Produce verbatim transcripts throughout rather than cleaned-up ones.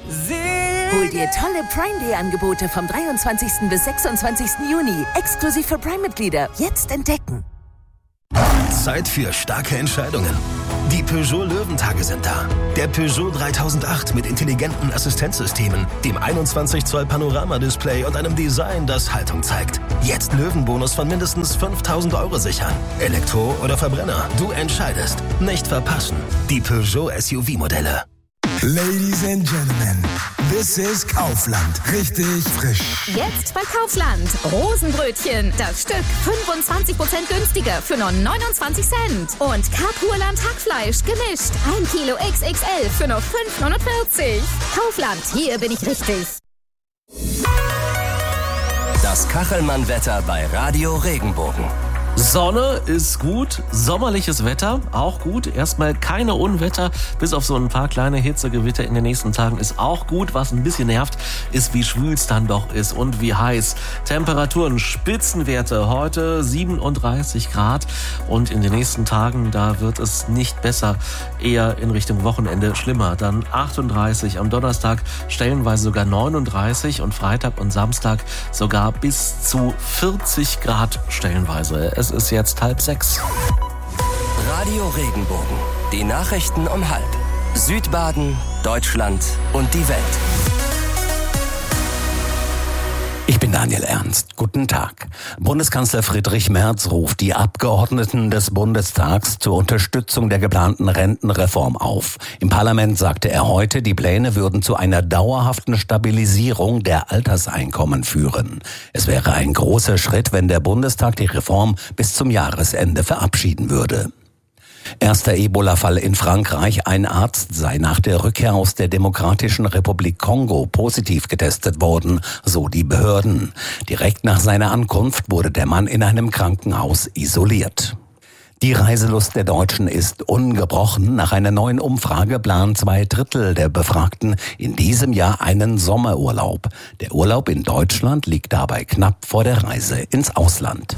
Hol dir tolle Prime Day Angebote vom dreiundzwanzigsten bis sechsundzwanzigsten Juni. Exklusiv für Prime-Mitglieder. Jetzt entdecken. Zeit für starke Entscheidungen. Die Peugeot Löwentage sind da. Der Peugeot dreitausendacht mit intelligenten Assistenzsystemen, dem einundzwanzig Zoll Panorama-Display und einem Design, das Haltung zeigt. Jetzt Löwenbonus von mindestens fünftausend Euro sichern. Elektro oder Verbrenner, du entscheidest. Nicht verpassen. Die Peugeot S U V-Modelle. Ladies and Gentlemen, this is Kaufland. Richtig frisch. Jetzt bei Kaufland. Rosenbrötchen. Das Stück fünfundzwanzig Prozent günstiger für nur neunundzwanzig Cent. Und Kapurland Hackfleisch gemischt. ein Kilo X X L für nur fünf neunundvierzig. Kaufland, hier bin ich richtig. Das Kachelmann-Wetter bei Radio Regenbogen. Sonne ist gut, sommerliches Wetter auch gut. Erstmal keine Unwetter, bis auf so ein paar kleine Hitzegewitter in den nächsten Tagen ist auch gut. Was ein bisschen nervt, ist, wie schwül es dann doch ist und wie heiß. Temperaturen, Spitzenwerte heute siebenunddreißig Grad und in den nächsten Tagen, da wird es nicht besser, eher in Richtung Wochenende schlimmer. Dann achtunddreißig, am Donnerstag stellenweise sogar neununddreißig und Freitag und Samstag sogar bis zu vierzig Grad stellenweise. Es ist jetzt halb sechs. Radio Regenbogen. Die Nachrichten um halb. Südbaden, Deutschland und die Welt. Ich bin Daniel Ernst. Guten Tag. Bundeskanzler Friedrich Merz ruft die Abgeordneten des Bundestags zur Unterstützung der geplanten Rentenreform auf. Im Parlament sagte er heute, die Pläne würden zu einer dauerhaften Stabilisierung der Alterseinkommen führen. Es wäre ein großer Schritt, wenn der Bundestag die Reform bis zum Jahresende verabschieden würde. Erster Ebola-Fall in Frankreich. Ein Arzt sei nach der Rückkehr aus der Demokratischen Republik Kongo positiv getestet worden, so die Behörden. Direkt nach seiner Ankunft wurde der Mann in einem Krankenhaus isoliert. Die Reiselust der Deutschen ist ungebrochen. Nach einer neuen Umfrage planen zwei Drittel der Befragten in diesem Jahr einen Sommerurlaub. Der Urlaub in Deutschland liegt dabei knapp vor der Reise ins Ausland.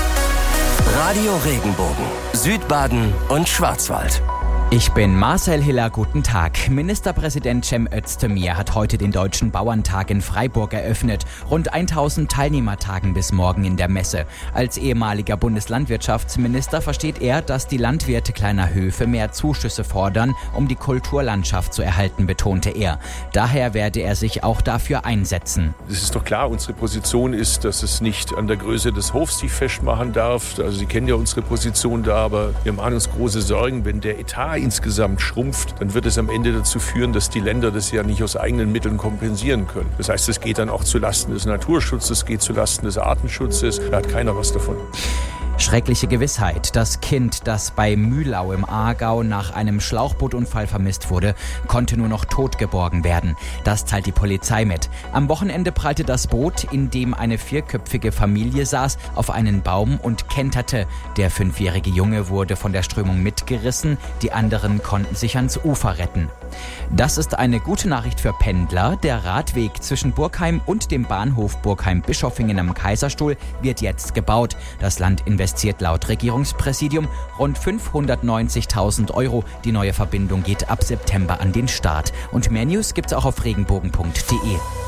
Radio Regenbogen, Südbaden und Schwarzwald. Ich bin Marcel Hiller, guten Tag. Ministerpräsident Cem Özdemir hat heute den Deutschen Bauerntag in Freiburg eröffnet. Rund tausend Teilnehmer tagen bis morgen in der Messe. Als ehemaliger Bundeslandwirtschaftsminister versteht er, dass die Landwirte kleiner Höfe mehr Zuschüsse fordern, um die Kulturlandschaft zu erhalten, betonte er. Daher werde er sich auch dafür einsetzen. Es ist doch klar, unsere Position ist, dass es nicht an der Größe des Hofs sich festmachen darf. Also Sie kennen ja unsere Position da, aber wir machen uns große Sorgen, wenn der Etat insgesamt schrumpft, dann wird es am Ende dazu führen, dass die Länder das ja nicht aus eigenen Mitteln kompensieren können. Das heißt, es geht dann auch zulasten des Naturschutzes, es geht zulasten des Artenschutzes, da hat keiner was davon. Schreckliche Gewissheit. Das Kind, das bei Mühlau im Aargau nach einem Schlauchbootunfall vermisst wurde, konnte nur noch tot geborgen werden. Das teilt die Polizei mit. Am Wochenende prallte das Boot, in dem eine vierköpfige Familie saß, auf einen Baum und kenterte. Der fünfjährige Junge wurde von der Strömung mitgerissen, die anderen konnten sich ans Ufer retten. Das ist eine gute Nachricht für Pendler. Der Radweg zwischen Burgheim und dem Bahnhof Burgheim-Bischofingen am Kaiserstuhl wird jetzt gebaut. Das Land investiert laut Regierungspräsidium rund fünfhundertneunzigtausend Euro. Die neue Verbindung geht ab September an den Start. Und mehr News gibt's auch auf regenbogen punkt de.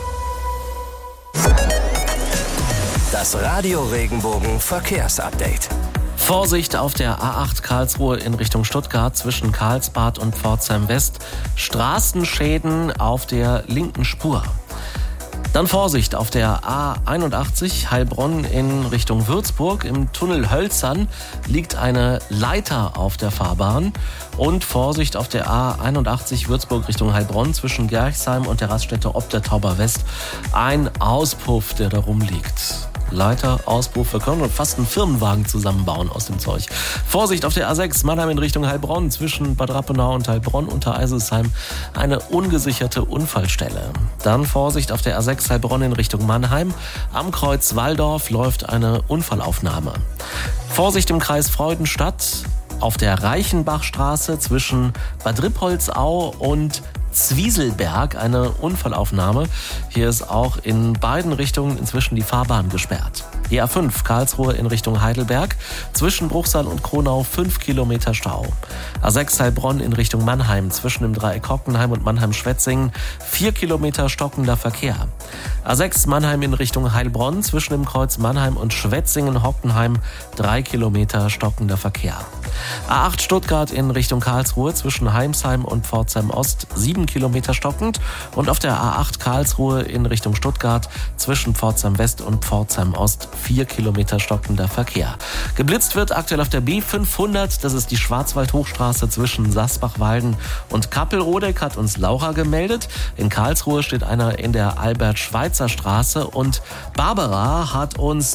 Das Radio Regenbogen Verkehrsupdate. Vorsicht auf der A acht Karlsruhe in Richtung Stuttgart zwischen Karlsbad und Pforzheim West. Straßenschäden auf der linken Spur. Dann Vorsicht auf der A einundachtzig Heilbronn in Richtung Würzburg. Im Tunnel Hölzern liegt eine Leiter auf der Fahrbahn. Und Vorsicht auf der A einundachtzig Würzburg Richtung Heilbronn zwischen Gerchsheim und der Raststätte Ob der Tauber West. Ein Auspuff, der da rumliegt. Leiter, Auspuff, wir können fast einen Firmenwagen zusammenbauen aus dem Zeug. Vorsicht auf der A sechs Mannheim in Richtung Heilbronn zwischen Bad Rappenau und Heilbronn unter Eiselsheim. Eine ungesicherte Unfallstelle. Dann Vorsicht auf der A sechs Heilbronn in Richtung Mannheim. Am Kreuz Walldorf läuft eine Unfallaufnahme. Vorsicht im Kreis Freudenstadt Auf der Reichenbachstraße zwischen Bad Rippoldsau und Zwieselberg eine Unfallaufnahme. Hier ist auch in beiden Richtungen inzwischen die Fahrbahn gesperrt. Die A fünf Karlsruhe in Richtung Heidelberg, zwischen Bruchsal und Kronau fünf Kilometer Stau. A sechs Heilbronn in Richtung Mannheim, zwischen dem Dreieck Hockenheim und Mannheim-Schwetzingen vier Kilometer stockender Verkehr. A sechs Mannheim in Richtung Heilbronn, zwischen dem Kreuz Mannheim und Schwetzingen-Hockenheim drei Kilometer stockender Verkehr. A acht Stuttgart in Richtung Karlsruhe, zwischen Heimsheim und Pforzheim-Ost sieben Kilometer stockend und auf der A acht Karlsruhe in Richtung Stuttgart zwischen Pforzheim-West und Pforzheim-Ost vier Kilometer stockender Verkehr. Geblitzt wird aktuell auf der B fünfhundert, das ist die Schwarzwald-Hochstraße zwischen Sasbach-Walden und Kappelrodeck, hat uns Laura gemeldet. In Karlsruhe steht einer in der Albert-Schweitzer-Straße und Barbara hat uns